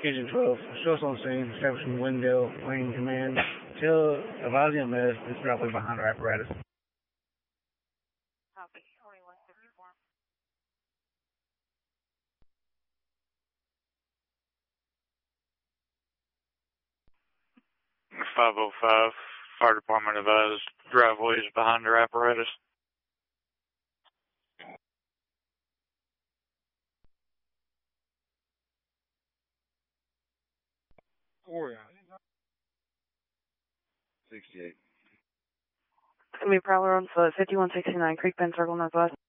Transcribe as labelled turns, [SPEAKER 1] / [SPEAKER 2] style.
[SPEAKER 1] Kitchen 12, show us on scene, establishing Wendell, Wayne Command. Tell advise EMS this directly behind our apparatus.
[SPEAKER 2] Copy. 4164.
[SPEAKER 3] 505, fire department advised driveways behind their apparatus.
[SPEAKER 4] Oh, yeah. 68.
[SPEAKER 2] It's going to be Prowler on foot, 5169 Creek Bend Circle Northwest.